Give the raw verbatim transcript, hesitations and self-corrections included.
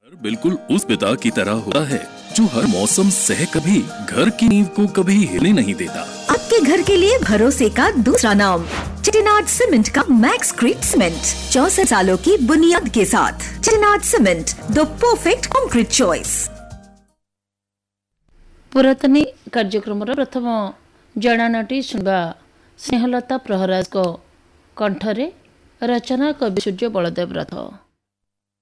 बिल्कुल उस पिता की तरह होता है जो हर मौसम सह कभी घर की नींव को कभी हिलने नहीं देता। आपके घर के लिए भरोसे का दूसरा नाम चेटिनाड सीमेंट का मैक्स क्रीट सीमेंट, चौसठ सालों की बुनियाद के साथ। Chettinad cement, the perfect concrete choice. पुरातनी कार्यक्रम प्रथम जनानटी सुनबा स्नेहलता प्रहराज को कंठरे रचना कवि सूर्य बलदेव रथ।